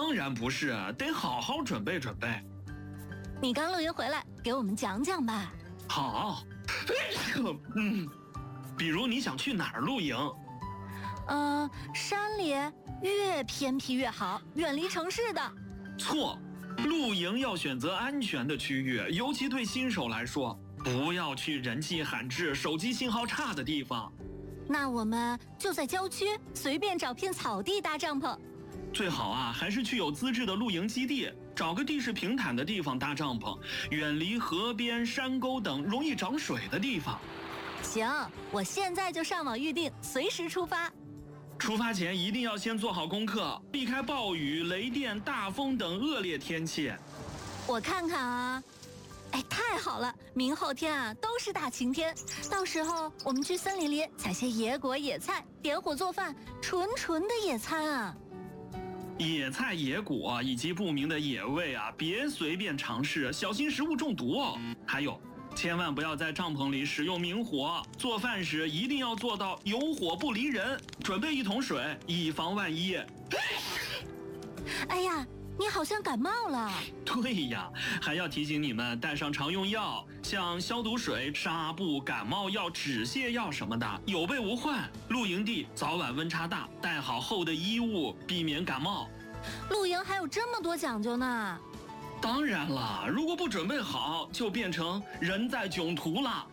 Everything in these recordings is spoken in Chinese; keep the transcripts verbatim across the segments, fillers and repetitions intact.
当然不是，得好好准备准备。 你刚露营回来，给我们讲讲吧。 好，嗯，比如你想去哪儿露营？ 呃，山里，越偏僻越好，远离城市的。 错，露营要选择安全的区域，尤其对新手来说，不要去人迹罕至、手机信号差的地方。 那我们就在郊区随便找片草地搭帐篷。 最好啊，还是去有资质的露营基地，找个地势平坦的地方搭帐篷，远离河边、山沟等容易涨水的地方。 行，我现在就上网预定，随时出发。 出发前一定要先做好功课，避开暴雨、雷电、大风等恶劣天气。 我看看啊，哎，太好了，明后天啊都是大晴天，到时候我们去森林里采些野果野菜，点火做饭，纯纯的野餐啊。 野菜、野果以及不明的野味啊，别随便尝试，小心食物中毒哦。还有，千万不要在帐篷里使用明火，做饭时一定要做到有火不离人，准备一桶水，以防万一。 哎呀，你好像感冒了。 对呀，还要提醒你们带上常用药，像消毒水、纱布、感冒药、止泻药什么的，有备无患。露营地早晚温差大，带好厚的衣物，避免感冒。 露营还有这么多讲究呢。 当然了，如果不准备好，就变成人在囧途了。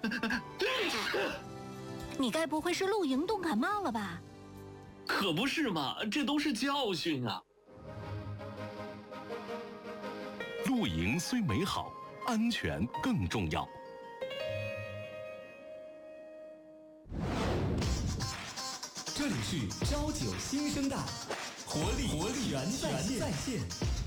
你该不会是露营冻感冒了吧？ 可不是嘛，这都是教训啊。 露营虽美好，安全更重要。 这里是朝九新生代，活力活力全在线。在线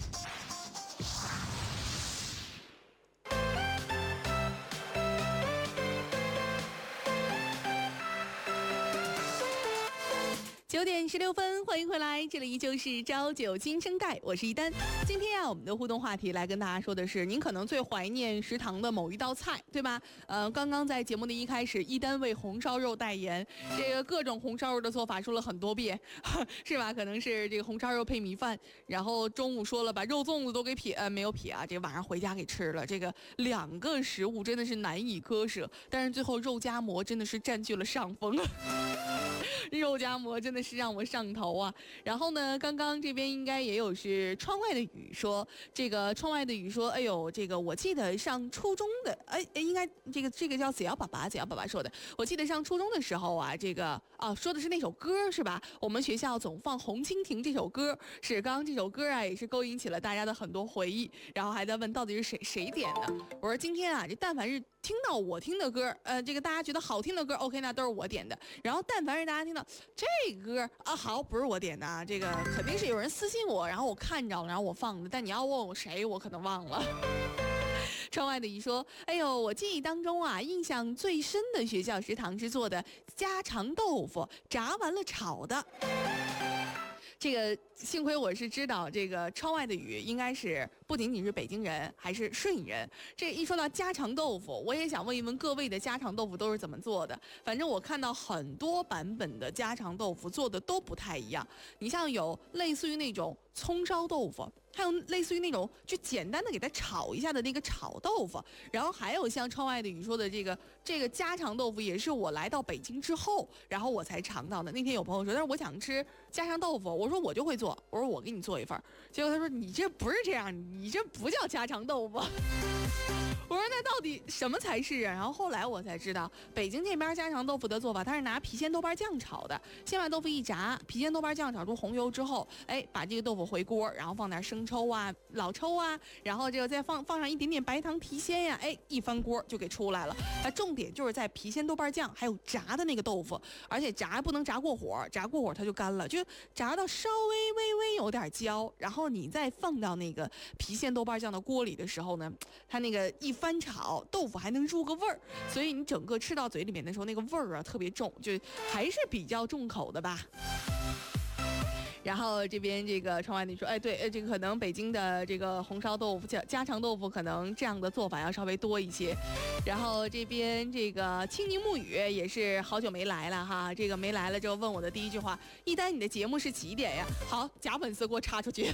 九点十六分，欢迎回来，这里依旧是朝九新生代，我是一丹。今天啊，我们的互动话题来跟大家说的是，您可能最怀念食堂的某一道菜，对吧？呃，刚刚在节目的一开始，一丹为红烧肉代言，这个各种红烧肉的做法说了很多遍，是吧？可能是这个红烧肉配米饭，然后中午说了把肉粽子都给撇，呃，没有撇啊，这个晚上回家给吃了。这个两个食物真的是难以割舍，但是最后肉夹馍真的是占据了上风。肉夹馍真的是让我上头啊！然后呢，刚刚这边应该也有是窗外的雨说，这个窗外的雨说，哎呦，这个我记得上初中的，哎，应该这个这个叫子瑶爸爸，子瑶爸爸说的，我记得上初中的时候啊，这个啊说的是那首歌是吧？我们学校总放《红蜻蜓》这首歌，是刚刚这首歌啊，也是勾引起了大家的很多回忆，然后还在问到底是谁谁点的。我说今天啊，这但凡是听到我听的歌，呃，这个大家觉得好听的歌 ，OK， 那都是我点的。然后但凡是大家听到这歌啊，好，不是我点的啊，这个肯定是有人私信我，然后我看着了，然后我放的。但你要问我谁，我可能忘了。窗外的一说，哎呦，我记忆当中啊，印象最深的学校食堂是做的家常豆腐，炸完了炒的。这个幸亏我是知道，这个窗外的雨应该是不仅仅是北京人，还是顺义人。这一说到家常豆腐，我也想问一问各位的家常豆腐都是怎么做的。反正我看到很多版本的家常豆腐做的都不太一样。你像有类似于那种葱烧豆腐，还有类似于那种就简单的给它炒一下的那个炒豆腐，然后还有像窗外的雨说的这个这个家常豆腐，也是我来到北京之后，然后我才尝到的。那天有朋友说，但是我想吃家常豆腐，我说我就会做，我说我给你做一份，结果他说你这不是这样，你这不叫家常豆腐。我说那到底什么才是啊？然后后来我才知道，北京这边家常豆腐的做法，它是拿郫县豆瓣酱炒的。先把豆腐一炸，郫县豆瓣酱炒出红油之后，哎，把这个豆腐回锅，然后放点生抽啊、老抽啊，然后这个再放放上一点点白糖提鲜呀，哎，一翻锅就给出来了。那重点就是在郫县豆瓣酱还有炸的那个豆腐，而且炸不能炸过火，炸过火它就干了，就炸到稍微微微有点焦，然后你再放到那个郫县豆瓣酱的锅里的时候呢，它那个一翻炒豆腐还能入个味儿，所以你整个吃到嘴里面的时候，那个味儿啊特别重，就还是比较重口的吧。然后这边这个窗外你说，哎，对，这个可能北京的这个红烧豆腐、家家常豆腐，可能这样的做法要稍微多一些。然后这边这个青柠沐雨也是好久没来了哈，这个没来了之后问我的第一句话，一丹你的节目是几点呀？好，假粉丝给我插出去。